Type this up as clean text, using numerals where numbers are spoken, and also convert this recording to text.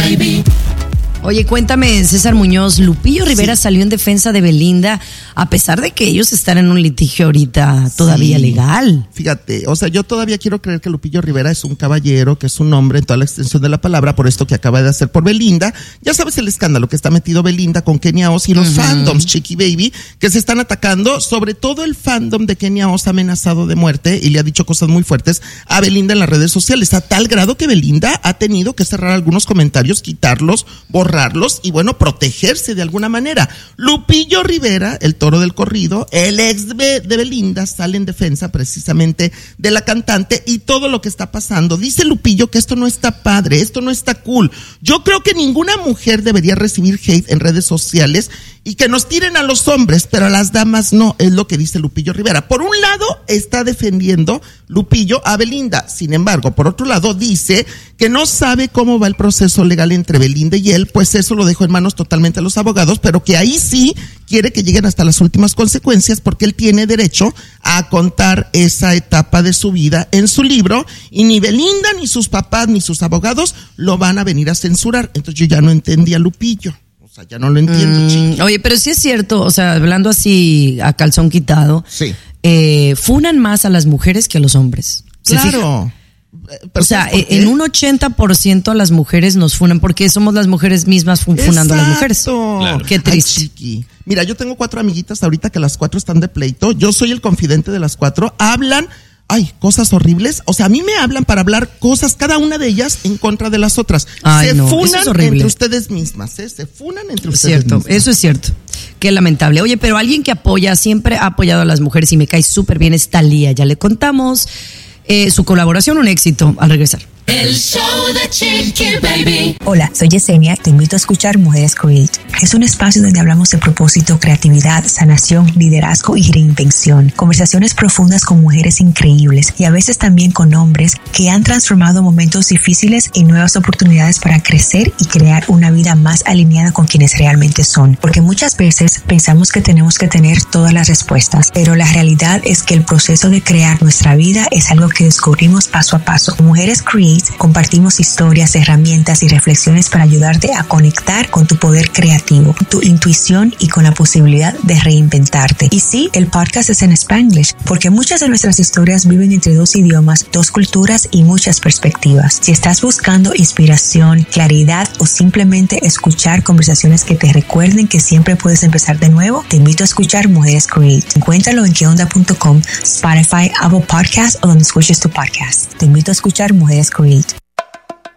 baby. Oye, cuéntame, César Muñoz, Lupillo Rivera salió en defensa de Belinda, a pesar de que ellos están en un litigio ahorita todavía legal. Fíjate, o sea, yo todavía quiero creer que Lupillo Rivera es un caballero, que es un hombre en toda la extensión de la palabra, por esto que acaba de hacer por Belinda. Ya sabes el escándalo que está metido Belinda con Kenia Oz y los fandoms, Chiqui Baby, que se están atacando, sobre todo el fandom de Kenia Oz ha amenazado de muerte y le ha dicho cosas muy fuertes a Belinda en las redes sociales, a tal grado que Belinda ha tenido que cerrar algunos comentarios, quitarlos, borrarlos y bueno, protegerse de alguna manera. Lupillo Rivera, el toro del corrido, el ex de Belinda, sale en defensa precisamente de la cantante y todo lo que está pasando. Dice Lupillo que esto no está padre, esto no está cool. Yo creo que ninguna mujer debería recibir hate en redes sociales y que nos tiren a los hombres, pero a las damas no, es lo que dice Lupillo Rivera. Por un lado, está defendiendo Lupillo a Belinda. Sin embargo, por otro lado, dice que no sabe cómo va el proceso legal entre Belinda y él, pues eso lo dejó en manos totalmente a los abogados, pero que ahí sí quiere que lleguen hasta las últimas consecuencias porque él tiene derecho a contar esa etapa de su vida en su libro y ni Belinda, ni sus papás, ni sus abogados lo van a venir a censurar. Entonces yo ya no entendía a Lupillo. O sea, ya no lo entiendo, Oye, pero sí es cierto, o sea, hablando así a calzón quitado, sí. Funan más a las mujeres que a los hombres. Claro. O sea, en un 80% a las mujeres nos funan porque somos las mujeres mismas funando a las mujeres. Claro. Qué triste. Ay, Chiqui. Mira, yo tengo 4 amiguitas ahorita que las 4 están de pleito. Yo soy el confidente de las 4. Hablan, cosas horribles. O sea, a mí me hablan para hablar cosas, cada una de ellas en contra de las otras. Se funan entre ustedes mismas, Se funan entre ustedes mismas. Eso es cierto. Qué lamentable. Oye, pero alguien que siempre ha apoyado a las mujeres y me cae súper bien es Thalía. Ya le contamos. Su colaboración, un éxito. Al regresar. El show de Chiqui Baby. Hola, soy Yesenia. Te invito a escuchar Mujeres Create. Es un espacio donde hablamos de propósito, creatividad, sanación, liderazgo y reinvención. Conversaciones profundas con mujeres increíbles y a veces también con hombres que han transformado momentos difíciles en nuevas oportunidades para crecer y crear una vida más alineada con quienes realmente son. Porque muchas veces pensamos que tenemos que tener todas las respuestas, pero la realidad es que el proceso de crear nuestra vida es algo que descubrimos paso a paso. Mujeres Create compartimos historias, herramientas y reflexiones para ayudarte a conectar con tu poder creativo, tu intuición y con la posibilidad de reinventarte. Y sí, el podcast es en Spanglish, porque muchas de nuestras historias viven entre 2 idiomas, 2 culturas y muchas perspectivas. Si estás buscando inspiración, claridad o simplemente escuchar conversaciones que te recuerden que siempre puedes empezar de nuevo, te invito a escuchar Mujeres Create. Encuéntralo en queonda.com, Spotify, Apple Podcasts o donde escuches tu podcast. Te invito a escuchar Mujeres Create.